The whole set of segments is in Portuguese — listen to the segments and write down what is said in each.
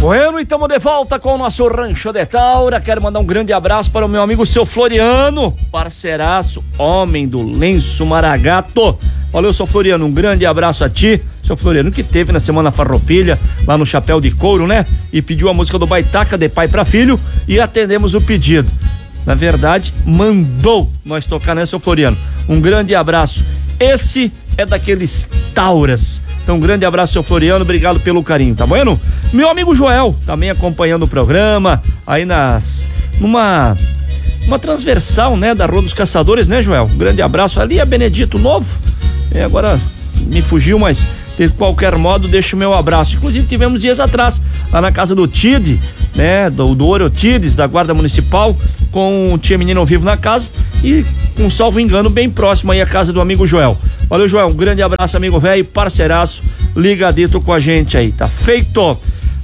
Bueno, e estamos de volta com o nosso Rancho de Taura. Quero mandar um grande abraço para o meu amigo seu Floriano, parceiraço, homem do lenço Maragato. Valeu, seu Floriano, um grande abraço a ti, seu Floriano, que teve na Semana Farroupilha, lá no Chapéu de Couro, né? E pediu a música do Baitaca, de pai para filho, e atendemos o pedido. Na verdade, mandou nós tocar, né, seu Floriano? Um grande abraço. Esse é daqueles Tauras. Então, um grande abraço, seu Floriano, obrigado pelo carinho, tá bueno? Meu amigo Joel, também acompanhando o programa, aí numa transversal, né, da Rua dos Caçadores, né, Joel? Um grande abraço. Ali é Benedito Novo, agora me fugiu, mas de qualquer modo, deixo o meu abraço. Inclusive, tivemos dias atrás, lá na casa do Tide, né, do Orotides, da Guarda Municipal, com o Tia Menino ao vivo na casa e, com salvo engano, bem próximo aí à casa do amigo Joel. Valeu, Joel, um grande abraço, amigo velho, parceiraço, ligadito com a gente aí, tá feito?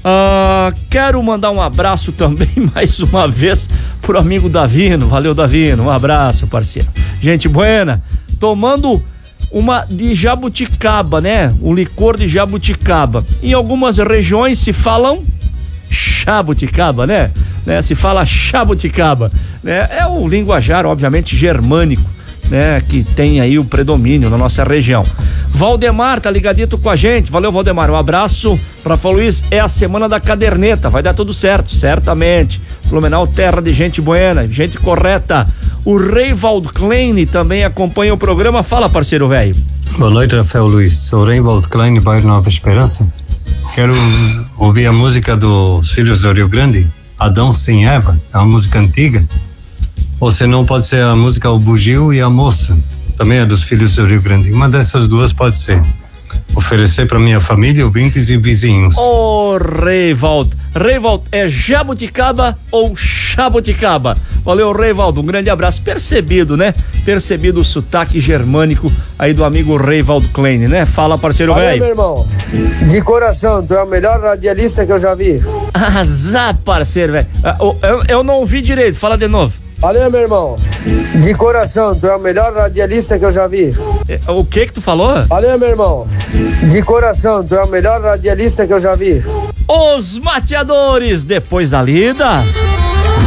Quero mandar um abraço também, mais uma vez, pro amigo Davino. Valeu, Davino, um abraço, parceiro. Gente buena, tomando uma de jabuticaba, né? Um licor de jabuticaba. Em algumas regiões se falam jabuticaba, né? Se fala jabuticaba, né? É o linguajar, obviamente, germânico, né? Que tem aí o predomínio na nossa região. Valdemar tá ligadito com a gente. Valeu, Valdemar, um abraço pra Luiz. É a semana da caderneta, vai dar tudo certo, certamente. Blumenau, terra de gente buena, gente correta. O Reivaldo Klein também acompanha o programa. Fala, parceiro velho. Boa noite, Rafael Luiz. Sou Reivaldo Klein, bairro Nova Esperança. Quero ouvir a música dos Filhos do Rio Grande, Adão sem Eva. É uma música antiga. Ou senão pode ser a música O Bugio e a Moça. Também é dos Filhos do Rio Grande. Uma dessas duas pode ser. Oferecer para minha família, ouvintes e vizinhos. Reivaldo, é jabuticaba ou chabuticaba? Valeu, Reivaldo, um grande abraço. Percebido, né? Percebido o sotaque germânico aí do amigo Reivaldo Klein, né? Fala, parceiro velho. Meu irmão, de coração, tu é o melhor radialista que eu já vi. Azar, parceiro velho. Eu não ouvi direito, fala de novo. Valeu, meu irmão. De coração, tu é o melhor radialista que eu já vi. O que tu falou? Valeu, meu irmão. De coração, tu é o melhor radialista que eu já vi. Os mateadores, depois da lida.